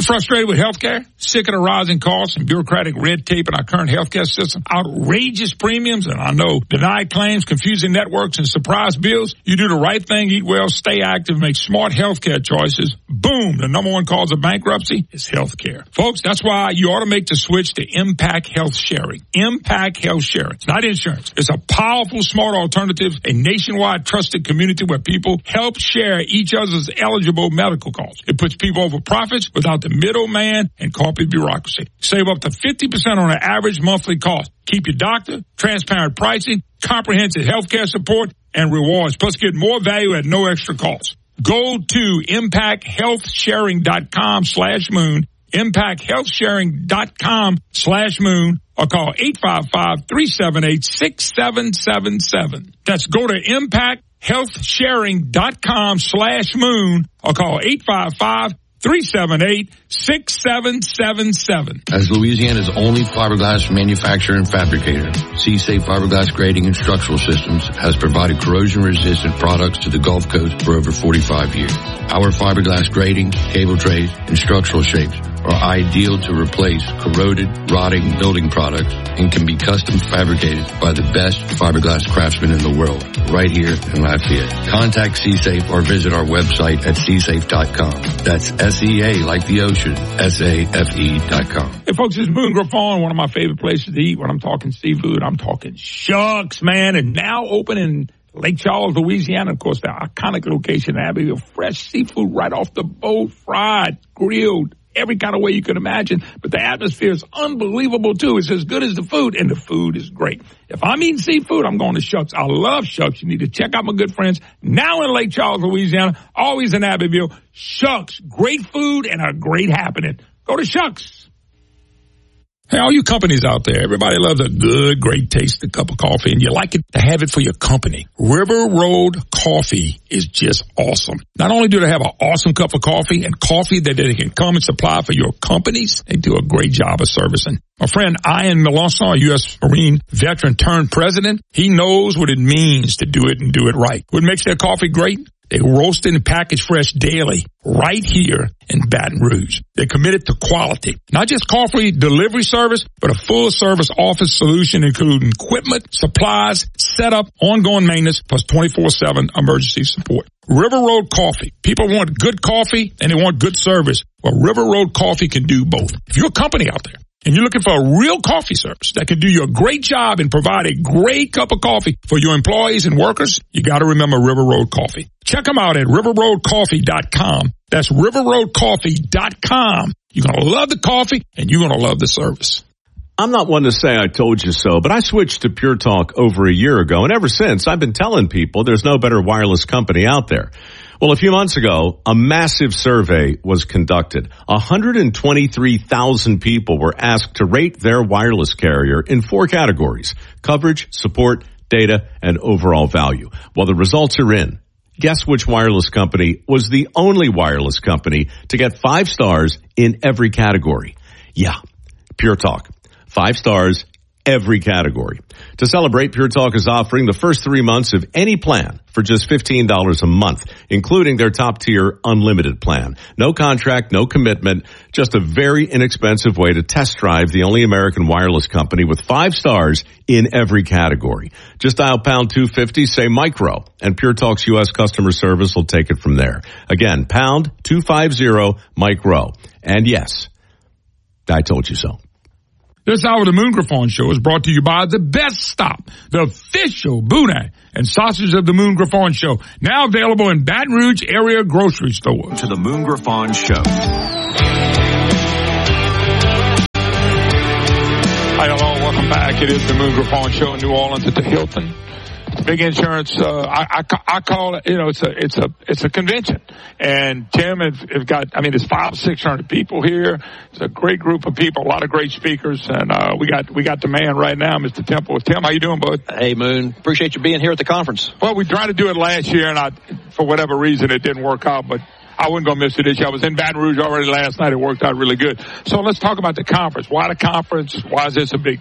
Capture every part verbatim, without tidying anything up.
You frustrated with healthcare? Sick of the rising costs and bureaucratic red tape in our current healthcare system? Outrageous premiums and I know denied claims, confusing networks, and surprise bills? You do the right thing, eat well, stay active, make smart healthcare choices. Boom! The number one cause of bankruptcy is healthcare. Folks, that's why you ought to make the switch to Impact Health Sharing. Impact Health Sharing. It's not insurance. It's a powerful, smart alternative, a nationwide trusted community where people help share each other's eligible medical costs. It puts people over profits without the middleman and corporate bureaucracy. Save up to fifty percent on an average monthly cost. Keep your doctor, transparent pricing, comprehensive healthcare support, and rewards. Plus, get more value at no extra cost. Go to impacthealthsharing.com slash moon, impacthealthsharing.com slash moon, or call eight five five, three seven eight, six seven seven seven. That's go to impacthealthsharing.com slash moon, or call eight five five, three seven eight, six seven seven seven. As Louisiana's only fiberglass manufacturer and fabricator, C-Safe Fiberglass Grading and Structural Systems has provided corrosion-resistant products to the Gulf Coast for over forty-five years. Our fiberglass grading, cable trays, and structural shapes are ideal to replace corroded, rotting building products and can be custom fabricated by the best fiberglass craftsmen in the world, right here in Lafayette. Contact C-Safe or visit our website at c safe dot com. That's S E A like the ocean, S A F E dot com. Hey folks, it's Moon Griffon, one of my favorite places to eat. When I'm talking seafood, I'm talking Shucks, man, and now open in Lake Charles, Louisiana. Of course, the iconic location in Abbeville. Fresh seafood right off the boat, fried, grilled, every kind of way you can imagine. But the atmosphere is unbelievable, too. It's as good as the food, and the food is great. If I'm eating seafood, I'm going to Shucks. I love Shucks. You need to check out my good friends now in Lake Charles, Louisiana, always in Abbeville. Shucks, great food and a great happening. Go to Shucks. Hey, all you companies out there, everybody loves a good, great tasting cup of coffee, and you like it to have it for your company. River Road Coffee is just awesome. Not only do they have an awesome cup of coffee and coffee that they can come and supply for your companies, they do a great job of servicing. My friend Ian Melanson, a U S Marine veteran turned president, he knows what it means to do it and do it right. What makes their coffee great? They roast it and package fresh daily right here in Baton Rouge. They're committed to quality, not just coffee delivery service, but a full service office solution, including equipment, supplies, setup, ongoing maintenance, plus twenty-four seven emergency support. River Road Coffee. People want good coffee and they want good service. Well, River Road Coffee can do both. If you're a company out there and you're looking for a real coffee service that can do you a great job and provide a great cup of coffee for your employees and workers, you got to remember River Road Coffee. Check them out at river road coffee dot com. That's river road coffee dot com. You're going to love the coffee and you're going to love the service. I'm not one to say I told you so, but I switched to Pure Talk over a year ago, and ever since I've been telling people there's no better wireless company out there. Well, a few months ago, a massive survey was conducted. one hundred twenty-three thousand people were asked to rate their wireless carrier in four categories: coverage, support, data, and overall value. Well, the results are in. Guess which wireless company was the only wireless company to get five stars in every category? Yeah, Pure Talk. Five stars, every category. To celebrate, Pure Talk is offering the first three months of any plan for just fifteen dollars a month, including their top-tier unlimited plan. No contract, no commitment, just a very inexpensive way to test drive the only American wireless company with five stars in every category. Just dial pound two fifty, say micro, and Pure Talk's U S customer service will take it from there. Again, pound two fifty, micro. And yes, I told you so. This hour of the Moon Griffon Show is brought to you by The Best Stop, the official boudin and sausage of the Moon Griffon Show. Now available in Baton Rouge area grocery stores. To the Moon Griffon Show. Hi, hello, welcome back. It is the Moon Griffon Show in New Orleans at the Hilton. Big Insurance, uh, I, I, I call it, you know, it's a, it's a, it's a convention. And Tim has, has got, I mean, there's five, six hundred people here. It's a great group of people, a lot of great speakers. And, uh, we got, we got the man right now, Mister Temple. Tim, how you doing, bud? Hey, Moon. Appreciate you being here at the conference. Well, we tried to do it last year and I, for whatever reason, it didn't work out, but I wasn't going to miss it this year. I was in Baton Rouge already last night. It worked out really good. So let's talk about the conference. Why the conference? Why is this a big deal?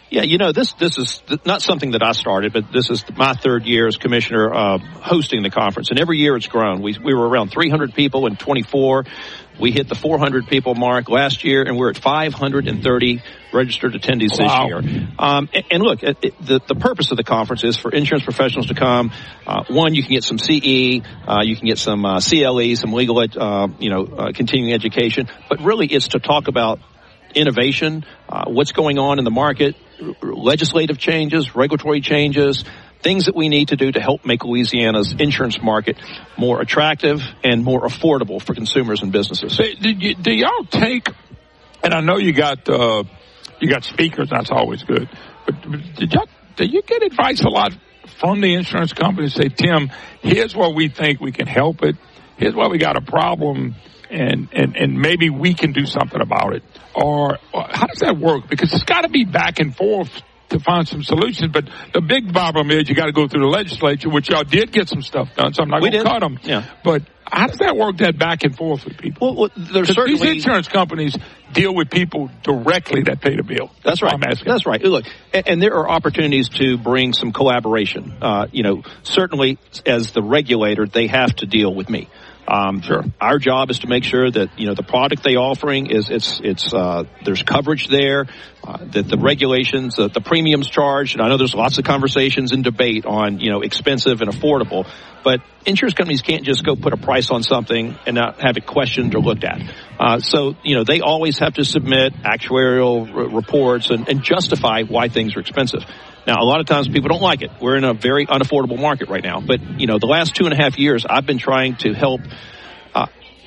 Yeah, you know, this this is not something that I started, but this is my third year as commissioner uh, hosting the conference. And every year it's grown. We we were around three hundred people in twenty-four. We hit the four hundred people mark last year, and we're at five hundred thirty registered attendees wow. this year. Um, and, and look, it, it, the, the purpose of the conference is for insurance professionals to come. Uh, one, you can get some C E, uh, you can get some uh, C L E, some legal, uh, you know, uh, continuing education. But really, it's to talk about innovation, uh, what's going on in the market, legislative changes, regulatory changes, things that we need to do to help make Louisiana's insurance market more attractive and more affordable for consumers and businesses. So, did you, do y'all take, and I know you got uh, you got speakers, that's always good, but did y'all, did you get advice a lot from the insurance companies? Say, Tim, here's where we think we can help it. Here's where we got a problem. And, and, and maybe we can do something about it. Or, or how does that work? Because it's got to be back and forth to find some solutions. But the big problem is you got to go through the legislature, which y'all did get some stuff done, so I'm not going to cut them. Yeah. But how does that work, that back and forth with people? Well, well there's certainly... These insurance companies deal with people directly that pay the bill. That's, That's right. I'm asking. That's right. Look, and, and there are opportunities to bring some collaboration. Uh, you know, certainly as the regulator, they have to deal with me. Um, sure. Our job is to make sure that, you know, the product they offering is, it's, it's, uh, there's coverage there, uh, that the regulations, the, the premiums charged, and I know there's lots of conversations and debate on, you know, expensive and affordable, but insurance companies can't just go put a price on something and not have it questioned or looked at. Uh, so, you know, they always have to submit actuarial r- reports and, and justify why things are expensive. Now, a lot of times people don't like it. We're in a very unaffordable market right now. But, you know, the last two and a half years, I've been trying to help uh,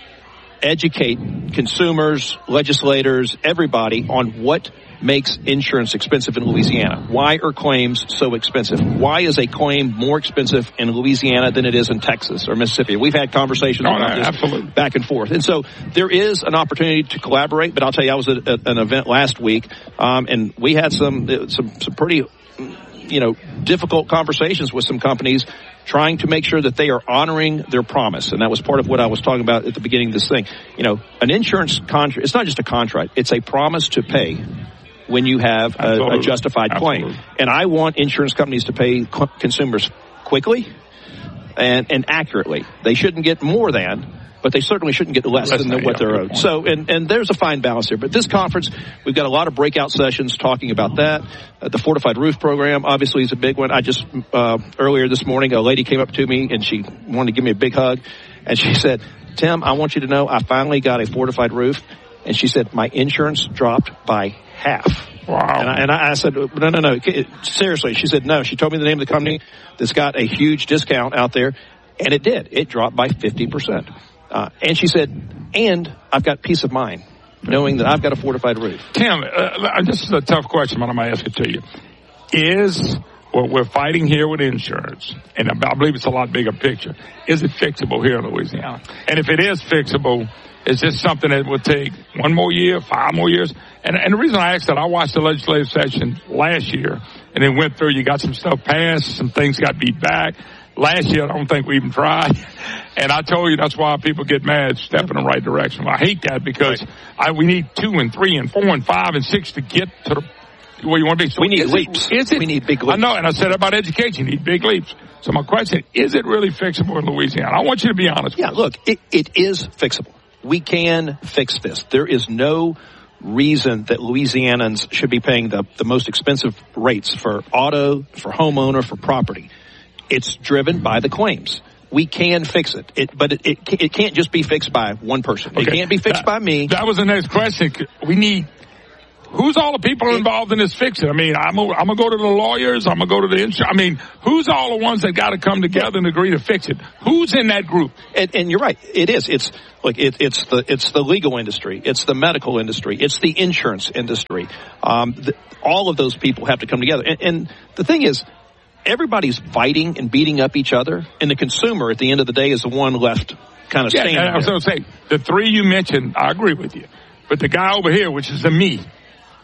educate consumers, legislators, everybody on what makes insurance expensive in Louisiana. Why are claims so expensive? Why is a claim more expensive in Louisiana than it is in Texas or Mississippi? We've had conversations oh, about no, this absolutely. back and forth. And so there is an opportunity to collaborate. But I'll tell you, I was at, at an event last week, um, and we had some some some pretty you know, difficult conversations with some companies trying to make sure that they are honoring their promise. And that was part of what I was talking about at the beginning of this thing. You know, an insurance contract, it's not just a contract, it's a promise to pay when you have a, a justified Absolutely. claim. And I want insurance companies to pay co- consumers quickly and, and accurately. They shouldn't get more than, but they certainly shouldn't get less, less than, than what they're owed. So, and, and there's a fine balance here. But this conference, we've got a lot of breakout sessions talking about that. Uh, the Fortified Roof Program, obviously, is a big one. I just, uh, earlier this morning, a lady came up to me and she wanted to give me a big hug. And she said, Tim, I want you to know I finally got a fortified roof. And she said, my insurance dropped by half. Wow. And I, and I said, no, no, no. Seriously. She said, no. She told me the name of the company that's got a huge discount out there. And it did. It dropped by fifty percent. Uh, and she said, and I've got peace of mind knowing that I've got a fortified roof. Tim, uh, this is a tough question, but I'm going to ask it to you. Is what we're fighting here with insurance, and I believe it's a lot bigger picture, is it fixable here in Louisiana? And if it is fixable, is this something that will take one more year, five more years? And, and the reason I asked that, I watched the legislative session last year, and then went through, you got some stuff passed, some things got beat back. Last year, I don't think we even tried. And I told you that's why people get mad, step in the right direction. I hate that because right. I, we need two and three and four and five and six to get to the where you want to be. So we need is leaps. It, is it, we need big leaps. I know, and I said about education, you need big leaps. So my question, is it really fixable in Louisiana? I want you to be honest yeah, with look, it, it is fixable. We can fix this. There is no reason that Louisianans should be paying the, the most expensive rates for auto, for homeowner, for property. It's driven by the claims. We can fix it, it but it, it it can't just be fixed by one person. Okay. It can't be fixed that, by me. That was the next question. We need, who's all the people involved in this fixing? I mean, I'm going to go to the lawyers. I'm going to go to the insurance. I mean, who's all the ones that got to come together and agree to fix it? Who's in that group? And, and you're right. It is. It's like it, it's the it's the legal industry. It's the medical industry. It's the insurance industry. Um, the, all of those people have to come together. And, and the thing is, everybody's fighting and beating up each other, and the consumer at the end of the day is the one left kind of yeah, standing I was going to say, the three you mentioned, I agree with you. But the guy over here, which is the me,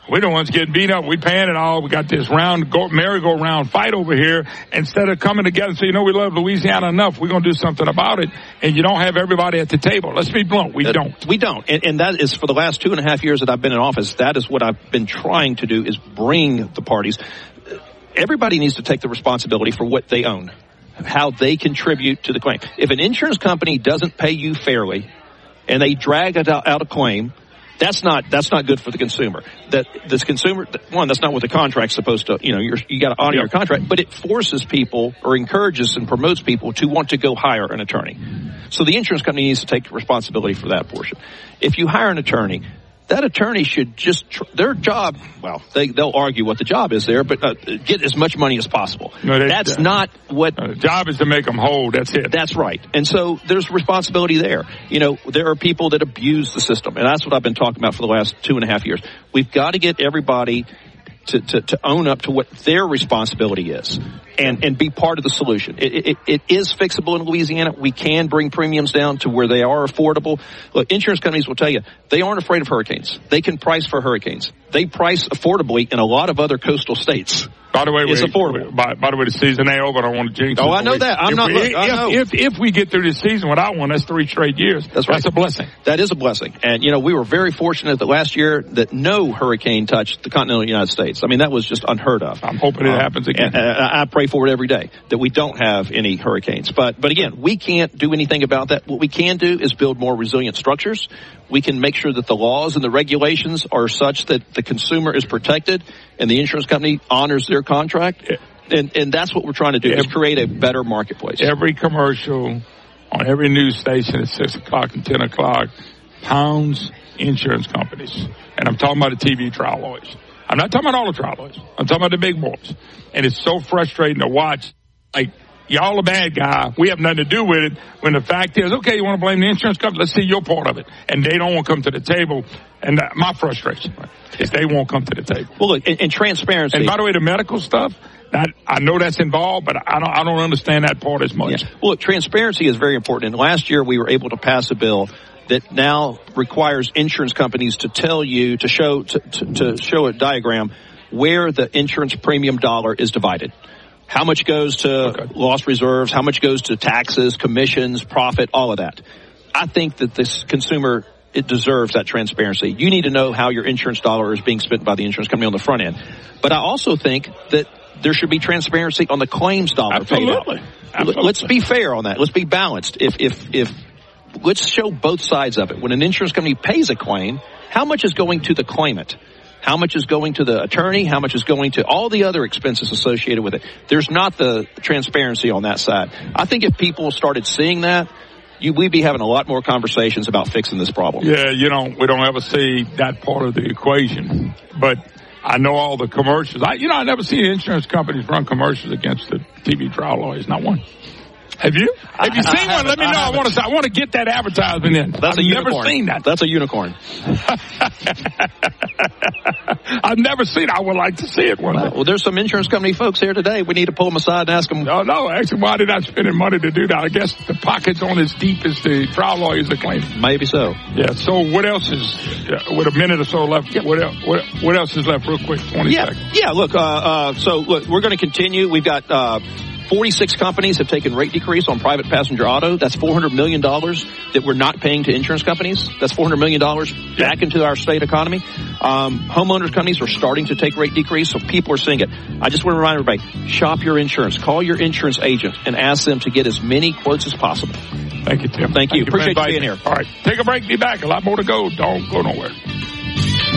We're the ones getting beat up. We paying it all. We got this round, go, merry-go-round fight over here. Instead of coming together and saying, you know, we love Louisiana enough, we're going to do something about it. And you don't have everybody at the table. Let's be blunt. We uh, don't. We don't. And, and that is for the last two and a half years that I've been in office. That is what I've been trying to do, is bring the parties. Everybody needs to take the responsibility for what they own, how they contribute to the claim. If an insurance company doesn't pay you fairly and they drag it out, out a claim, That's not, that's not good for the consumer. That this consumer, one, that's not what the contract's supposed to, you know, you're, you got to honor your contract, but it forces people or encourages and promotes people to want to go hire an attorney. So the insurance company needs to take responsibility for that portion. If you hire an attorney, that attorney should just, tr- their job, well, they, they'll argue what the job is there, but uh, get as much money as possible. No, they, that's uh, not what... Uh, the job is to make them whole. That's it. That's right. And so there's responsibility there. You know, there are people that abuse the system, and that's what I've been talking about for the last two and a half years. We've got to get everybody to, to, to own up to what their responsibility is and, and be part of the solution. It, it, it is fixable in Louisiana. We can bring premiums down to where they are affordable. Look, insurance companies will tell you they aren't afraid of hurricanes. They can price for hurricanes. They price affordably in a lot of other coastal states. By the way, it's we, affordable. By, by the way, the season ain't over. I don't want to jinx it. Oh, I know we, that. I'm if not. We, look, I if, know. If, if we get through this season without one, that's three straight years. That's right. That's a blessing. That is a blessing. And, you know, we were very fortunate that last year that no hurricane touched the continental United States. I mean, that was just unheard of. I'm hoping it um, happens again. And, and I pray for it every day that we don't have any hurricanes. But, but again, we can't do anything about that. What we can do is build more resilient structures. We can make sure that the laws and the regulations are such that the consumer is protected and the insurance company honors their contract. Yeah. And, and that's what we're trying to do, every, is create a better marketplace. Every commercial on every news station at six o'clock and ten o'clock pounds insurance companies. And I'm talking about the T V trial lawyers. I'm not talking about all the trial lawyers. I'm talking about the big boys. And it's so frustrating to watch. Like, y'all a bad guy. We have nothing to do with it. When the fact is, okay, you want to blame the insurance company? Let's see your part of it. And they don't want to come to the table. And uh, my frustration is they won't come to the table. Well, look, and, and transparency. And by the way, the medical stuff, that I know that's involved, but I don't I don't understand that part as much. Yeah. Well, look, transparency is very important. And last year we were able to pass a bill that now requires insurance companies to tell you, to show to, to, to show a diagram where the insurance premium dollar is divided. How much goes to okay. loss reserves, how much goes to taxes, commissions, profit, all of that. I think that this consumer, it deserves that transparency. You need to know how your insurance dollar is being spent by the insurance company on the front end. But I also think that there should be transparency on the claims dollar Absolutely. paid out. Absolutely. Let's be fair on that. Let's be balanced. If, if, if, let's show both sides of it. When an insurance company pays a claim, how much is going to the claimant? How much is going to the attorney? How much is going to all the other expenses associated with it? There's not the transparency on that side. I think if people started seeing that, you, we'd be having a lot more conversations about fixing this problem. Yeah, you know, we don't ever see that part of the equation. But I know all the commercials. I, you know, I never see insurance companies run commercials against the T V trial lawyers. Not one. Have you? Have you I, seen I one? Let me know. I, I want to. I want to get that advertisement in. That's I've a never unicorn. seen that. That's a unicorn. I've never seen it. I would like to see it one well, day. Well, there's some insurance company folks here today. We need to pull them aside and ask them. No, no. Actually, why did I spending money to do that? I guess the pockets aren't as deep as the trial lawyers are claiming. Maybe so. Yeah. So what else is uh, with a minute or so left? Yep. What else? What, what else is left? Real quick, twenty yeah. seconds. Yeah. Look. Uh, uh, so look, we're going to continue. We've got. Uh, forty-six companies have taken rate decrease on private passenger auto. That's four hundred million dollars that we're not paying to insurance companies. That's four hundred million dollars back into our state economy. Um, homeowners companies are starting to take rate decrease, so people are seeing it. I just want to remind everybody, shop your insurance. Call your insurance agent and ask them to get as many quotes as possible. Thank you, Tim. Thank you. Thank you Appreciate you being here. All right. Take a break. Be back. A lot more to go. Don't go nowhere.